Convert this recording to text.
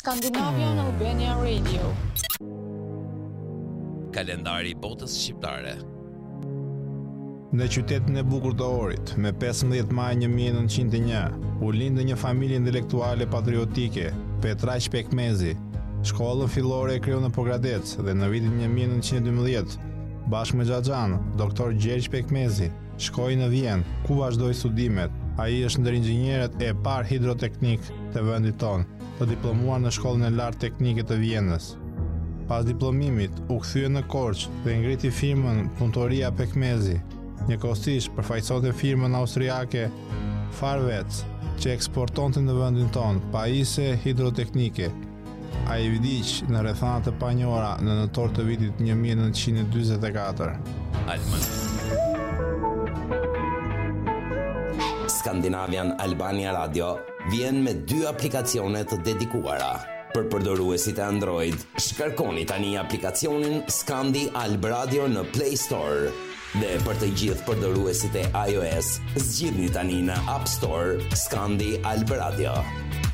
Scandinavian Albania Radio. Kalendari i botës shqiptare. Në qytetin e bukur të Orit, me 15 maj 1901, u lindë një familje intelektuale patriotike, Petraq Pekmezi. Shkollën fillore e kriju në Pogradec dhe në vitin 1912, bashkë me xhaxhan, doktor Gjergj Pekmezi, shkoi në Vjenë, ku vazhdoi studimet. Ai është ndër inxhinierët e parë hidroteknik të vendit tonë, të diplomuar në Shkollën e Lartë Teknike të Vjenës. Pas diplomimit, u kthye në Korçë dhe ngriti firmën Punëtoria Pekmezi. Njëkohësisht përfaqësonte firmën austriake Farvec, që eksportonte në vendin tonë pajisje hidroteknike. Ai vdiq në rrethana të panjohura në nëntor të vitit 1944. Scandinavian Albania Radio vjen me 2 aplikacione të dedikuara. Për përdoruesit e Android, shkarkoni tani aplikacionin Scandi Alb Radio në Play Store. Dhe për të gjithë përdoruesit e iOS, zgjidhni tani në App Store Scandi Alb Radio.